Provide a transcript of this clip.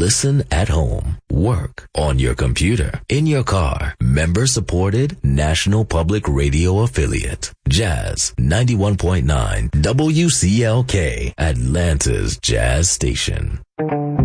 Listen at home, work, on your computer, in your car. Member supported National Public Radio affiliate. Jazz 91.9 WCLK, Atlanta's Jazz Station.